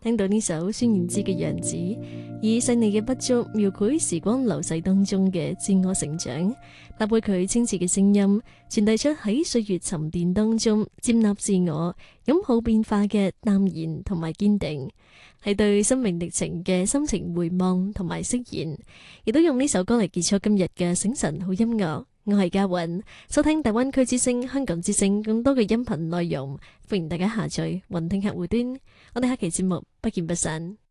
聽到呢首孫燕姿嘅樣子，以細膩嘅筆觸描繪時光流逝當中嘅自我成長，搭配佢清澈嘅聲音，傳遞出喺歲月沉澱當中接納自我、擁抱變化嘅淡然同埋堅定，係對生命歷程嘅深情回望同埋釋然，亦都用呢首歌嚟結束今日嘅醒神好音樂。我係嘉韻，收聽大灣區之聲、香港之聲更多嘅音頻內容，歡迎大家下載雲聽客戶端。我哋下期節目不見不散。